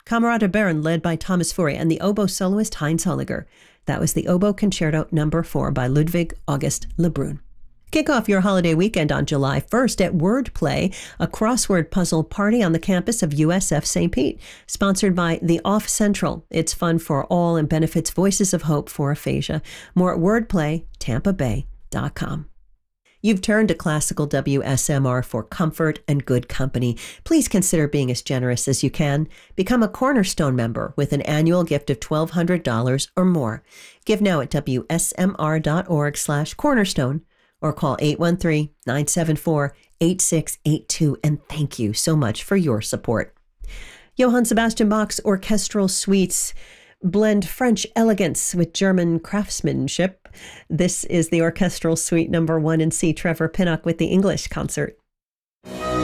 Camerata Baron led by Thomas Fury, and the oboe soloist Heinz Holliger. That was the Oboe Concerto No. 4 by Ludwig August Lebrun. Kick off your holiday weekend on July 1st at Wordplay, a crossword puzzle party on the campus of USF St. Pete, sponsored by The Off Central. It's fun for all and benefits Voices of Hope for Aphasia. More at wordplaytampabay.com. You've turned to Classical WSMR for comfort and good company. Please consider being as generous as you can. Become a Cornerstone member with an annual gift of $1,200 or more. Give now at wsmr.org/cornerstone or call 813-974-8682. And thank you so much for your support. Johann Sebastian Bach's orchestral suites blend French elegance with German craftsmanship. This is the Orchestral Suite No. 1 in C. Trevor Pinnock with the English Concert.